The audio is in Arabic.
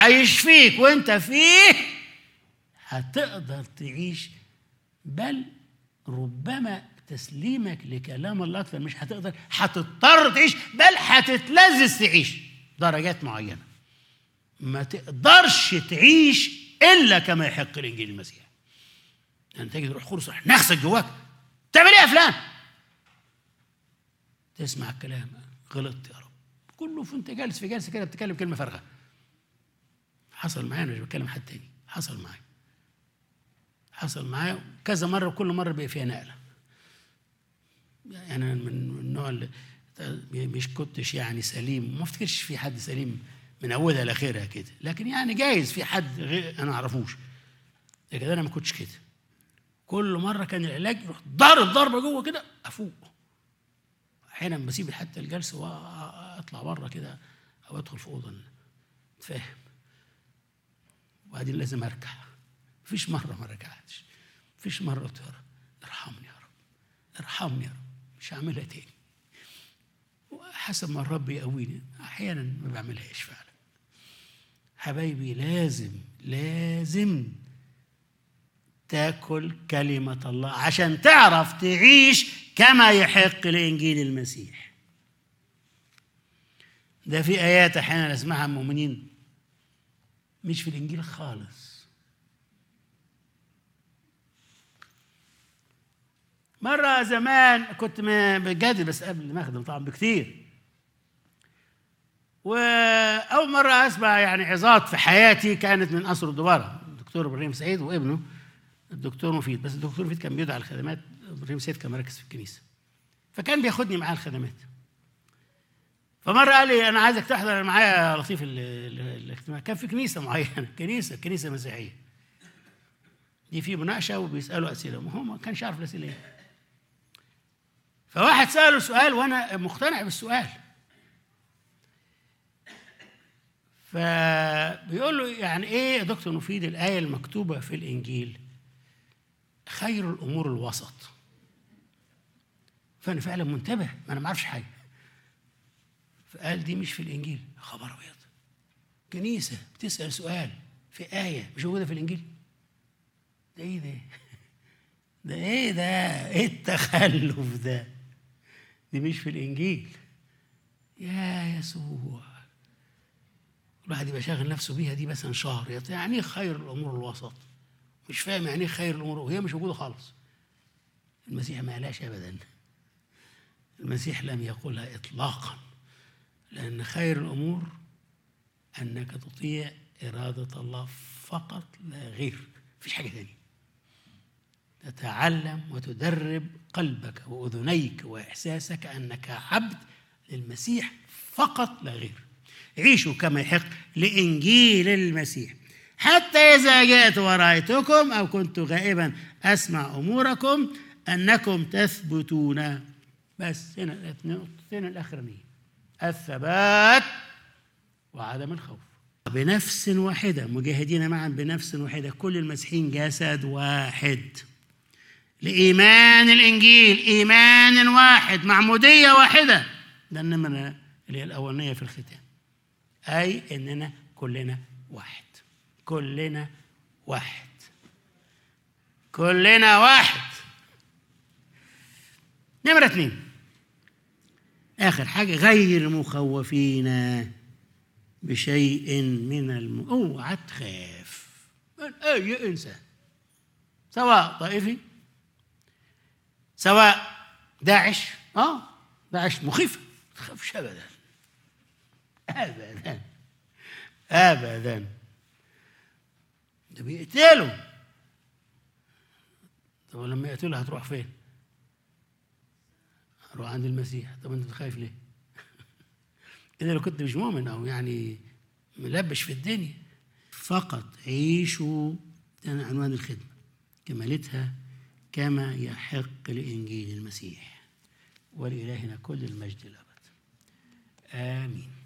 عايش فيك وانت فيه هتقدر تعيش، بل ربما تسليمك لكلام الله اكثر مش هتقدر، هتضطر تعيش، بل هتتلذذ تعيش درجات معينه. ما تقدرش تعيش الا كما يحق الانجيل المسيح. يعني تجي تروح خلص نغصك جواك، تعمل ايه يا فلان؟ تسمع الكلام، غلطت يا رب، كله انت جالس في جلسه كده بتتكلم كلمه فارغه. حصل معايا، انا مش بتكلم حد تاني، حصل معايا كذا مره، وكل مره بقى فيها نقله. يعني انا من النوع اللي مش كنتش يعني سليم، ما افتكرش في حد سليم من اولها لاخرها كده، لكن يعني جايز في حد غير انا ما اعرفوش، لكن انا ما كنتش كده. كل مره كان العلاج يروح ضربه جوه كده افوق. احيانا بسيب حتى الجلسه واطلع بره كده او ادخل في اوضه اتفاهم، وبعدين لازم ارجع. مفيش مره ما رجعتش، مفيش مره قلت يا رب ارحمني يا رب، ارحمني يا رب، مش هعملها تاني. حسب ما الرب يقويني، احيانا ما بعملهاش فعلا. حبايبي لازم تاكل كلمه الله عشان تعرف تعيش كما يحق لانجيل المسيح. ده في ايات احيانا اسمعها المؤمنين مش في الانجيل خالص. مرة زمان كنت بجد، بس قبل ما أخدم طبعا بكتير، وأول مرة أسمع يعني عظات في حياتي كانت من قصر الدبارة، الدكتور إبراهيم سعيد وابنه الدكتور مفيد. بس الدكتور مفيد كان بيدعى الخدمات، إبراهيم سعيد كان مركز في الكنيسة، فكان بياخدني معاه الخدمات. فمرة قال لي أنا عايزك تحضر معايا لطيف الاجتماع. كان في كنيسة معينة، كنيسة مسيحية، دي في مناقشة وبيسألوا أسئلة، وهو ما كانش عارف الأسئلة إيه. فواحد سأله سؤال وأنا مقتنع بالسؤال، فبيقول له يعني إيه يا دكتور مفيد الآية المكتوبة في الإنجيل خير الأمور الوسط؟ فأنا فعلا منتبه، ما أنا ما أعرفش حاجة. فقال دي مش في الإنجيل. خبر أبيض، كنيسة بتسأل سؤال في آية مش موجودة في الإنجيل؟ ده إيه ده؟ ده إيه ده؟ إيه التخلف ده؟ دي مش في الإنجيل. يا يسوع، الواحد يبقى شاغل نفسه بيها دي مثلا شهر، يعني ايه خير الامور الوسط؟ مش فاهم يعني ايه خير الامور، وهي مش موجوده خالص. المسيح ما قالهاش ابدا، المسيح لم يقولها اطلاقا، لان خير الامور انك تطيع اراده الله فقط لا غير، مفيش حاجه ثانيه. تتعلم وتدرب قلبك واذنيك واحساسك انك عبد للمسيح فقط لا غير. عيشوا كما يحق لإنجيل المسيح، حتى إذا جاءت ورأيتكم أو كنت غائبا أسمع أموركم أنكم تثبتون. بس هنا النقطتين الأخرانية، الثبات وعدم الخوف. بنفس واحدة مجاهدين معا بنفس واحدة، كل المسيحيين جسد واحد لإيمان الإنجيل، إيمان واحد، معمودية واحدة. ده النمرة اللي هي الأولانية في الختام، أي إننا كلنا واحد، كلنا واحد، كلنا واحد. نمرة 2، آخر حاجة، غير مخوفين بشيء من اوعى تخاف من أي إنسان، سواء طائفي سواء داعش. داعش مخيفة، ما تخافش أبدا أبدا أبدا، ده بيقتلوا. طب لما يقتلوا هتروح فين؟ هروح عند المسيح. طب أنت خايف ليه؟ إذا لو كنت مش مؤمن أو يعني ملبش في الدنيا. فقط عيشوا، ده عنوان الخدمة، كمالتها كما يحق لإنجيل المسيح. ولإلهنا كل المجد الأبد، آمين.